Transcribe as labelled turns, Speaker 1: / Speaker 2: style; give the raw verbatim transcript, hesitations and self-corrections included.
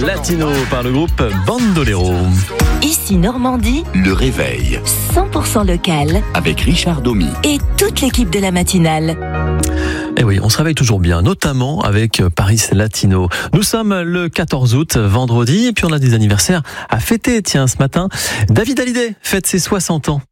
Speaker 1: Latino par le groupe Bandolero.
Speaker 2: Ici Normandie,
Speaker 3: Le réveil
Speaker 2: cent pour cent local
Speaker 3: avec Richard Domy.
Speaker 2: et toute l'équipe de la matinale.
Speaker 1: Et oui, on se réveille toujours bien, notamment avec Paris Latino. Nous sommes le quatorze août, vendredi, et puis on a des anniversaires à fêter. Tiens, ce matin, David Hallyday fête ses soixante ans.